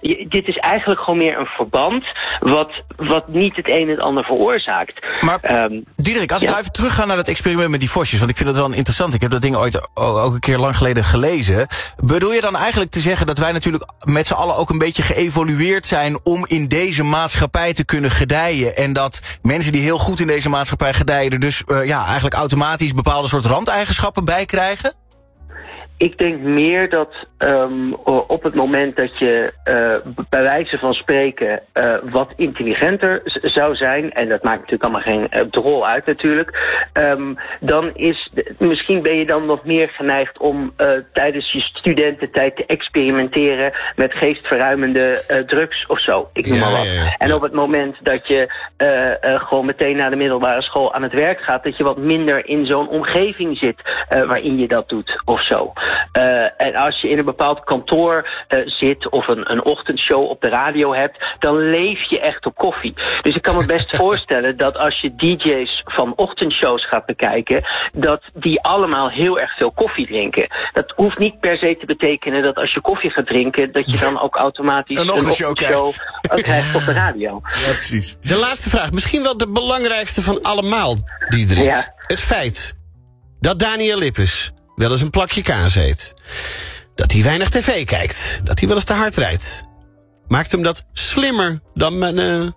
dit is eigenlijk gewoon meer een verband wat niet het een het ander veroorzaakt. Maar Diederik, als ik nou even terugga naar dat experiment met die vosjes, want ik vind dat wel interessant. Ik heb dat ding ooit ook een keer lang geleden gelezen. Bedoel je dan eigenlijk te zeggen dat wij natuurlijk met z'n allen ook een beetje geëvolueerd zijn om in deze maatschappij te kunnen gedijen, en dat mensen die heel goed in deze maatschappij gedijen er dus eigenlijk automatisch bepaalde soort randeigenschappen bij krijgen? Ik denk meer dat op het moment dat je bij wijze van spreken wat intelligenter zou zijn, en dat maakt natuurlijk allemaal geen drol uit natuurlijk, dan misschien ben je dan nog meer geneigd om tijdens je studententijd te experimenteren met geestverruimende drugs of zo. Ik noem maar wat. Ja. En op het moment dat je gewoon meteen naar de middelbare school aan het werk gaat, dat je wat minder in zo'n omgeving zit waarin je dat doet of zo. En als je in een bepaald kantoor zit of een ochtendshow op de radio hebt, dan leef je echt op koffie. Dus ik kan me best voorstellen dat als je DJ's van ochtendshows gaat bekijken, dat die allemaal heel erg veel koffie drinken. Dat hoeft niet per se te betekenen dat als je koffie gaat drinken, dat je dan ook automatisch een ochtendshow krijgt op de radio. Ja, precies. De laatste vraag, misschien wel de belangrijkste van allemaal, Diederik. Ja. Het feit dat Daniel Lippes wel eens een plakje kaas eet, dat hij weinig tv kijkt, dat hij wel eens te hard rijdt, maakt hem dat slimmer dan mij.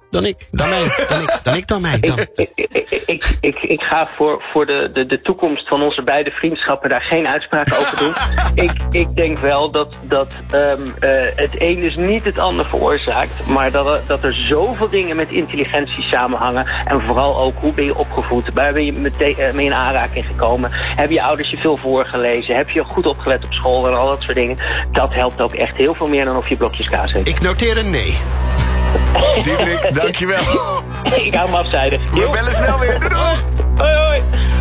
Ik ga voor de toekomst van onze beide vriendschappen daar geen uitspraken over doen. Ik denk wel dat het een dus niet het ander veroorzaakt, maar dat er zoveel dingen met intelligentie samenhangen. En vooral ook, hoe ben je opgevoed? Waar ben je mee in aanraking gekomen? Hebben je ouders je veel voorgelezen? Heb je goed opgelet op school en al dat soort dingen? Dat helpt ook echt heel veel meer dan of je blokjes kaas eet. Ik noteer een nee. Diederik, dankjewel. Ik hou me afzijdig. We bellen snel weer. Doei doei. Hoi hoi.